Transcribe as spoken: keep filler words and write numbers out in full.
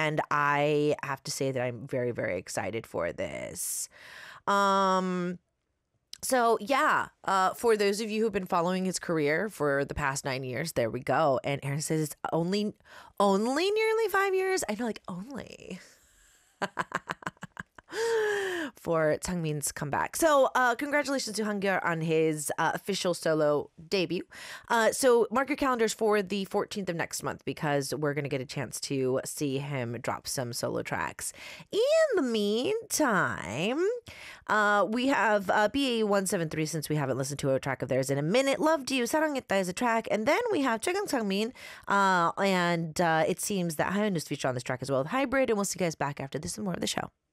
and I have to say that I'm very, very excited for this. Um, so yeah, uh, for those of you who've been following his career for the past nine years, there we go. And Aaron says it's only, only nearly five years. I know, like only. For Changmin's comeback. So uh, congratulations to Hangyul on his uh, official solo debut. Uh, so mark your calendars for the fourteenth of next month because we're going to get a chance to see him drop some solo tracks. In the meantime, uh, we have uh, B A one seven three, since we haven't listened to a track of theirs in a minute. Loved You, 사랑했다 is a track. And then we have 최강 Changmin. Uh, and uh, it seems that Hyunwoo is featured on this track as well with Hybrid. And we'll see you guys back after this and more of the show.